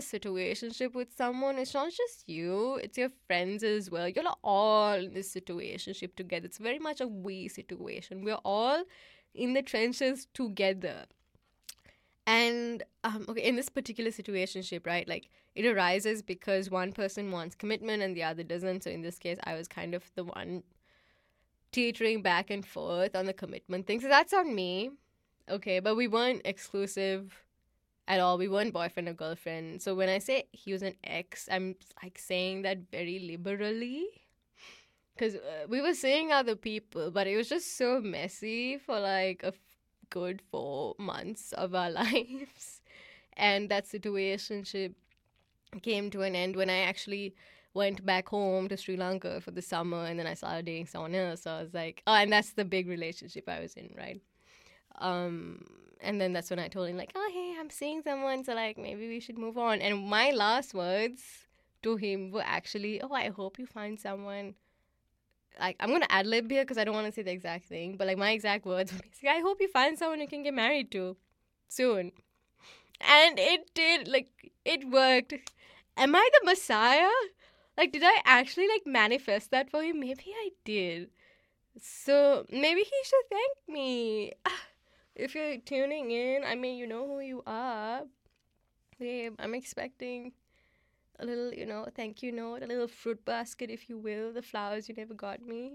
situationship with someone, it's not just you, it's your friends as well. You're all in this situationship together. It's very much a we situation. We're all in the trenches together. And okay, in this particular situationship, right, like it arises because one person wants commitment and the other doesn't. So in this case, I was kind of the one teetering back and forth on the commitment thing. So that's on me. Okay, but we weren't exclusive at all. We weren't boyfriend or girlfriend. So when I say he was an ex, I'm like saying that very liberally. Because we were seeing other people, but it was just so messy for like a good 4 months of our lives. And that situationship came to an end when I actually went back home to Sri Lanka for the summer, and then I started dating someone else. So I was like, oh, and that's the big relationship I was in, right? Um, and then that's when I told him, like, oh, hey, I'm seeing someone, so like maybe we should move on. And my last words to him were actually, oh, I hope you find someone. Like, I'm gonna ad lib here because I don't want to say the exact thing, but like my exact words were basically, I hope you find someone you can get married to soon. And it did, like, it worked. Am I the Messiah? Like, did I actually like manifest that for him? Maybe I did. So maybe he should thank me. If you're tuning in, I mean, you know who you are. Babe, I'm expecting a little, thank you note, a little fruit basket, if you will, the flowers you never got me.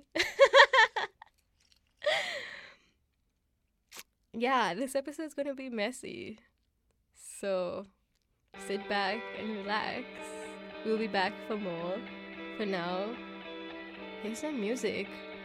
Yeah, this episode's gonna be messy. So sit back and relax. We'll be back for more. For now, here's some music.